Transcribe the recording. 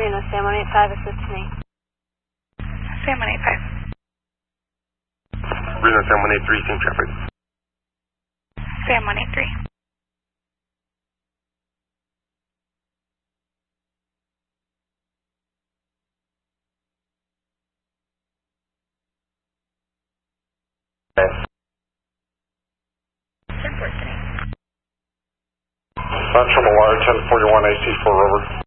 Reno, San 185, assist me. San 185. Reno, San 183, seeing traffic. San 183. Central Wire 1041 AC4 Rover.